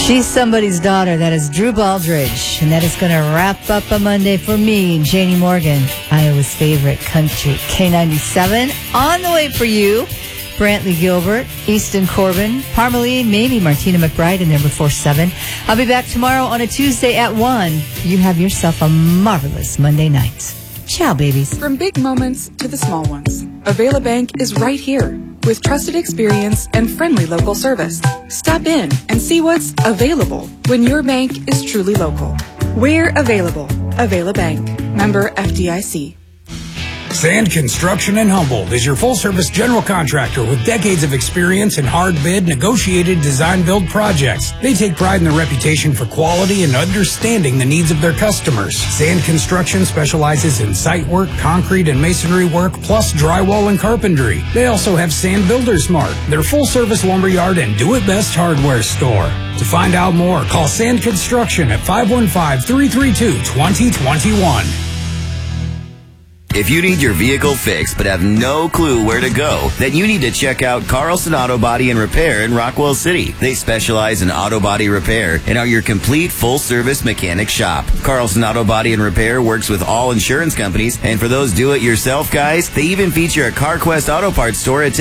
She's somebody's daughter. That is Drew Baldridge. And that is going to wrap up a Monday for me, Janie Morgan, Iowa's favorite country. K97 on the way for you. Brantley Gilbert, Easton Corbin, Parmalee, maybe Martina McBride in there before 7. I'll be back tomorrow on a Tuesday at 1. You have yourself a marvelous Monday night. Ciao, babies. From big moments to the small ones, Avela Bank is right here with trusted experience and friendly local service. Stop in and see what's available when your bank is truly local. We're available. Avela Bank. Member FDIC. Sand Construction in Humboldt is your full-service general contractor with decades of experience in hard-bid, negotiated design-build projects. They take pride in their reputation for quality and understanding the needs of their customers. Sand Construction specializes in site work, concrete and masonry work, plus drywall and carpentry. They also have Sand Builders Mart, their full-service lumberyard and do-it-best hardware store. To find out more, call Sand Construction at 515-332-2021. If you need your vehicle fixed but have no clue where to go, then you need to check out Carlson Auto Body and Repair in Rockwell City. They specialize in auto body repair and are your complete full-service mechanic shop. Carlson Auto Body and Repair works with all insurance companies, and for those do-it-yourself guys, they even feature a CarQuest Auto Parts store at